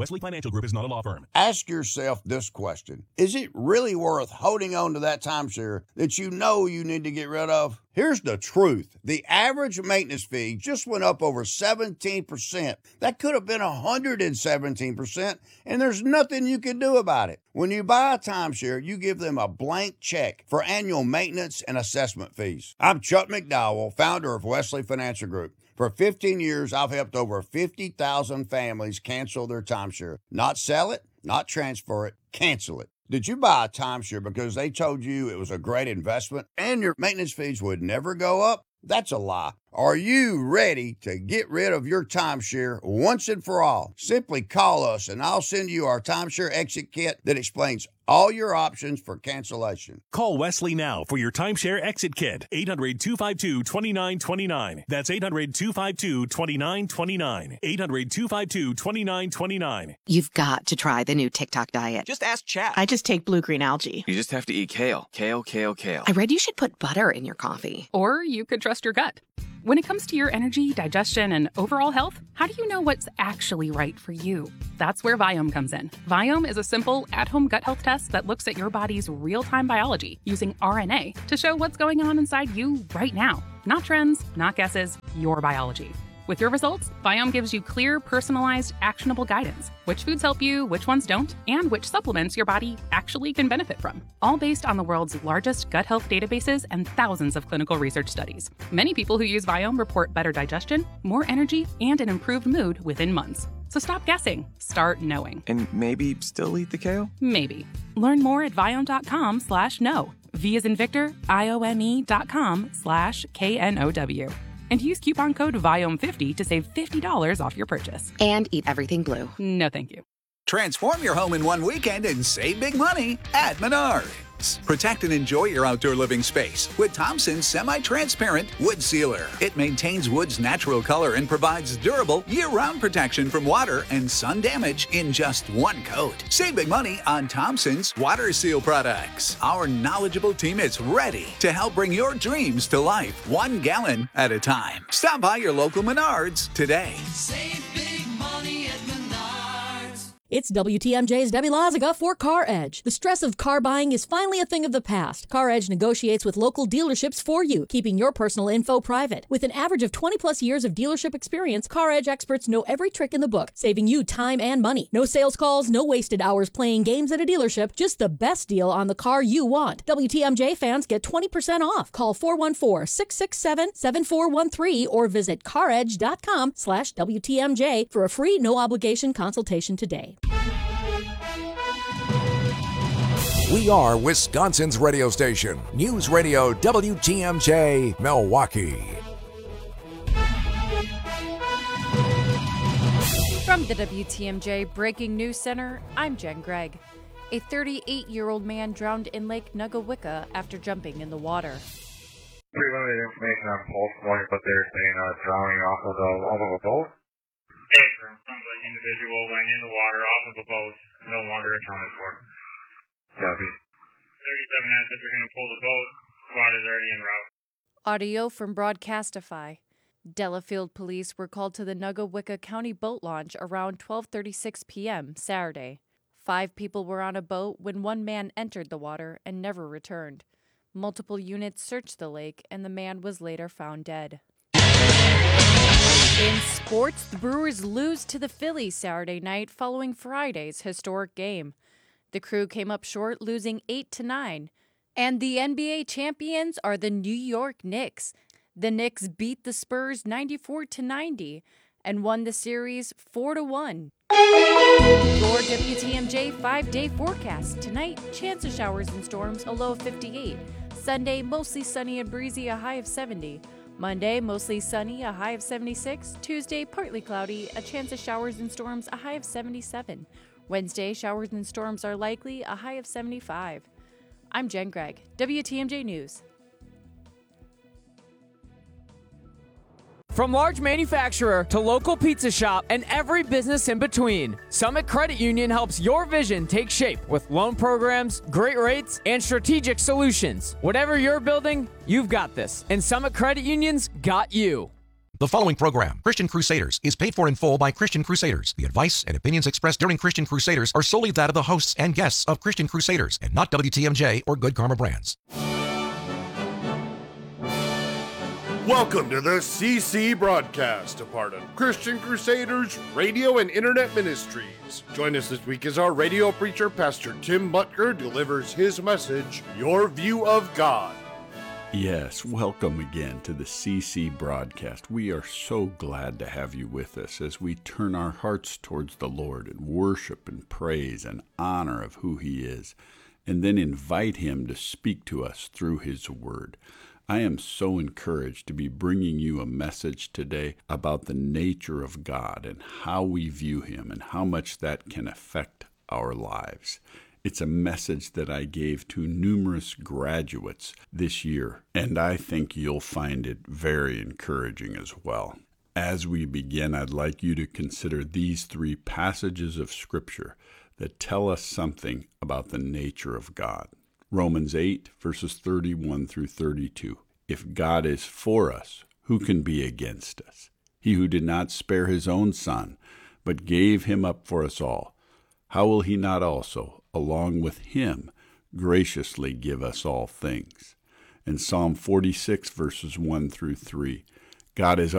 Wesley Financial Group is not a law firm. Ask yourself this question. Is it really worth holding on to that timeshare that you know you need to get rid of? Here's the truth. The average maintenance fee just went up over 17%. That could have been 117%, and there's nothing you can do about it. When you buy a timeshare, you give them a blank check for annual maintenance and assessment fees. I'm Chuck McDowell, founder of Wesley Financial Group. For 15 years, I've helped over 50,000 families cancel their timeshare. Not sell it, not transfer it, cancel it. Did you buy a timeshare because they told you it was a great investment and your maintenance fees would never go up? That's a lie. Are you ready to get rid of your timeshare once and for all? Simply call us and I'll send you our timeshare exit kit that explains all your options for cancellation. Call Wesley now for your timeshare exit kit. 800-252-2929. That's 800-252-2929. 800-252-2929. You've got to try the new TikTok diet. Just ask chat. I just take blue-green algae. You just have to eat kale. Kale, kale, kale. I read you should put butter in your coffee. Or you could trust your gut. When it comes to your energy, digestion, and overall health, how do you know what's actually right for you? That's where Viome comes in. Viome is a simple, at-home gut health test that looks at your body's real-time biology using RNA to show what's going on inside you right now. Not trends, not guesses, your biology. With your results, Viome gives you clear, personalized, actionable guidance. Which foods help you, which ones don't, and which supplements your body actually can benefit from. All based on the world's largest gut health databases and thousands of clinical research studies. Many people who use Viome report better digestion, more energy, and an improved mood within months. So stop guessing. Start knowing. And maybe still eat the kale? Maybe. Learn more at Viome.com/know. V as in Victor, IOME.com/KNOW. And use coupon code VIOME50 to save $50 off your purchase. And eat everything blue. No, thank you. Transform your home in one weekend and save big money at Menards. Protect and enjoy your outdoor living space with Thompson's semi-transparent wood sealer. It maintains wood's natural color and provides durable year-round protection from water and sun damage in just one coat. Save big money on Thompson's water seal products. Our knowledgeable team is ready to help bring your dreams to life, 1 gallon at a time. Stop by your local Menards today. Save big money at Menards. It's WTMJ's Debbie Loziga for Car Edge. The stress of car buying is finally a thing of the past. Car Edge negotiates with local dealerships for you, keeping your personal info private. With an average of 20-plus years of dealership experience, Car Edge experts know every trick in the book, saving you time and money. No sales calls, no wasted hours playing games at a dealership, just the best deal on the car you want. WTMJ fans get 20% off. Call 414-667-7413 or visit caredge.com/WTMJ for a free no-obligation consultation today. We are Wisconsin's radio station, News Radio WTMJ, Milwaukee. From the WTMJ Breaking News Center, I'm Jen Gregg. A 38-year-old man drowned in Lake Nugawicka after jumping in the water. Pretty limited information on pulse volume, but they're saying drowning off of a boat. Some individual went in the water off of a boat, no longer accounted for. Copy. 37 assets are going to pull the boat. Squad is already en route. Audio from Broadcastify. Delafield police were called to the Nugawicka County boat launch around 12:36 p.m. Saturday. 5 people were on a boat when one man entered the water and never returned. Multiple units searched the lake, and the man was later found dead. In sports, the Brewers lose to the Phillies Saturday night following Friday's historic game. The Crew came up short, losing 8-9. And the NBA champions are the New York Knicks. The Knicks beat the Spurs 94-90 and won the series 4-1. Your WTMJ 5-day forecast. Tonight, chance of showers and storms, a low of 58. Sunday, mostly sunny and breezy, a high of 70. Monday, mostly sunny, a high of 76. Tuesday, partly cloudy, a chance of showers and storms, a high of 77. Wednesday, showers and storms are likely, a high of 75. I'm Jen Gregg, WTMJ News. From large manufacturer to local pizza shop and every business in between, Summit Credit Union helps your vision take shape with loan programs, great rates, and strategic solutions. Whatever you're building, you've got this, and Summit Credit Union's got you. The following program, Christian Crusaders, is paid for in full by Christian Crusaders. The advice and opinions expressed during Christian Crusaders are solely that of the hosts and guests of Christian Crusaders and not WTMJ or Good Karma Brands. Welcome to the CC Broadcast, a part of Christian Crusaders Radio and Internet Ministries. Join us this week as our radio preacher, Pastor Tim Butker, delivers his message, Your View of God. Yes, welcome again to the CC Broadcast. We are so glad to have you with us as we turn our hearts towards the Lord and worship and praise and honor of who He is, and then invite Him to speak to us through His Word. I am so encouraged to be bringing you a message today about the nature of God and how we view Him and how much that can affect our lives. It's a message that I gave to numerous graduates this year, and I think you'll find it very encouraging as well. As we begin, I'd like you to consider these three passages of Scripture that tell us something about the nature of God. Romans 8, verses 31 through 32. If God is for us, who can be against us? He who did not spare His own Son, but gave Him up for us all, how will He not also, along with Him, graciously give us all things? In Psalm 46, verses 1 through 3, God is